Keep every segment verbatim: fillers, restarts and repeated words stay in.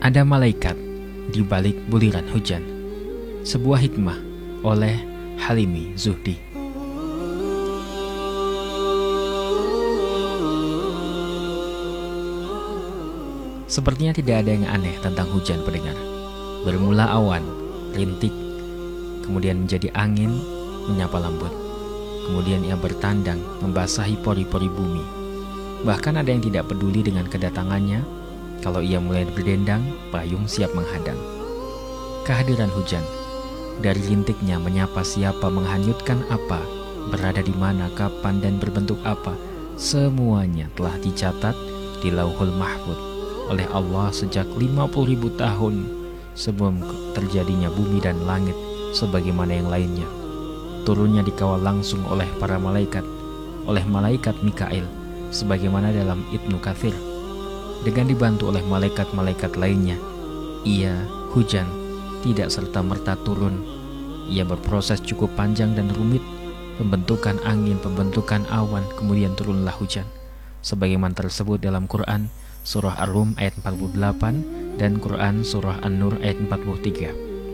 Ada malaikat di balik buliran hujan. Sebuah hikmah oleh Halimi Zuhdi. Sepertinya tidak ada yang aneh tentang hujan pendengar. Bermula awan, rintik, kemudian menjadi angin, menyapa lembut. Kemudian ia bertandang, membasahi pori-pori bumi. Bahkan ada yang tidak peduli dengan kedatangannya. Kalau ia mulai berdendang, payung siap menghadang. Kehadiran hujan, dari rintiknya menyapa siapa, menghanyutkan apa, berada di mana, kapan, dan berbentuk apa, semuanya telah dicatat di Lauhul Mahfuz oleh Allah sejak lima puluh ribu tahun sebelum terjadinya bumi dan langit sebagaimana yang lainnya. Turunnya dikawal langsung oleh para malaikat, oleh malaikat Mikail, sebagaimana dalam Ibnu Katsir. Dengan dibantu oleh malaikat-malaikat lainnya, ia, hujan, tidak serta-merta turun. Ia berproses cukup panjang dan rumit, pembentukan angin, pembentukan awan, kemudian turunlah hujan. Sebagaimana tersebut dalam Quran, Surah Ar-Rum ayat empat puluh delapan, dan Quran Surah An-Nur ayat empat puluh tiga.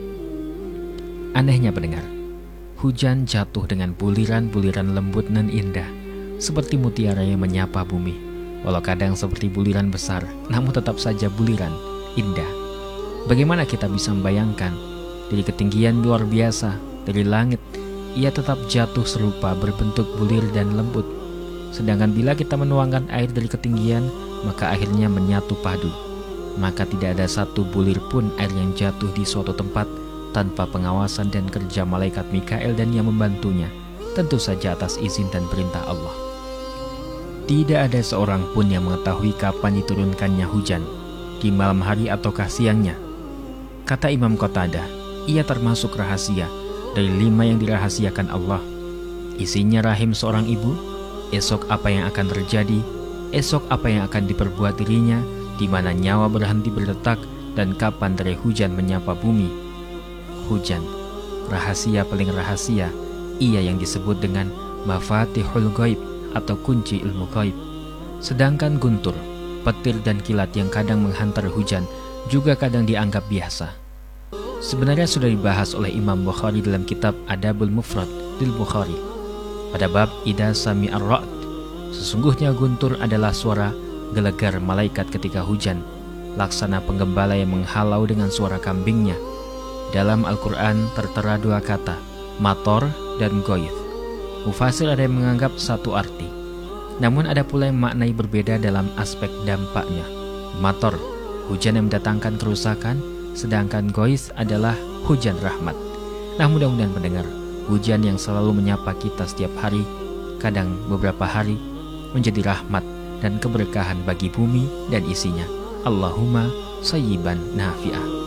Anehnya pendengar, hujan jatuh dengan buliran-buliran lembut dan indah, seperti mutiara yang menyapa bumi. Walau kadang seperti buliran besar, namun tetap saja buliran, indah. Bagaimana kita bisa membayangkan, dari ketinggian luar biasa, dari langit, ia tetap jatuh serupa berbentuk bulir dan lembut. Sedangkan bila kita menuangkan air dari ketinggian, maka akhirnya menyatu padu. Maka tidak ada satu bulir pun air yang jatuh di suatu tempat tanpa pengawasan dan kerja malaikat Mikail dan yang membantunya, tentu saja atas izin dan perintah Allah. Tidak ada seorang pun yang mengetahui kapan diturunkannya hujan, di malam hari ataukah siangnya. Kata Imam Qatadah, ia termasuk rahasia dari lima yang dirahasiakan Allah. Isinya rahim seorang ibu, esok apa yang akan terjadi, esok apa yang akan diperbuat dirinya, di mana nyawa berhenti berdetak, dan kapan derai hujan menyapa bumi. Hujan, rahasia paling rahasia, ia yang disebut dengan Mafatihul Ghaib atau kunci ilmu gaib. Sedangkan guntur, petir dan kilat yang kadang menghantar hujan juga kadang dianggap biasa. Sebenarnya sudah dibahas oleh Imam Bukhari dalam kitab Adabul Mufrad lil Bukhari pada bab Idza Sami'ar Ra'd. Sesungguhnya guntur adalah suara gelegar malaikat ketika hujan, laksana penggembala yang menghalau dengan suara kambingnya. Dalam Al-Quran tertera dua kata, mator dan goith. Mufasir ada yang menganggap satu arti, namun ada pula yang maknai berbeda dalam aspek dampaknya. Mator, hujan yang mendatangkan kerusakan, sedangkan goith adalah hujan rahmat. Nah, mudah-mudahan pendengar, hujan yang selalu menyapa kita setiap hari, kadang beberapa hari, menjadi rahmat dan keberkahan bagi bumi dan isinya. Allahumma sayyiban nafi'ah.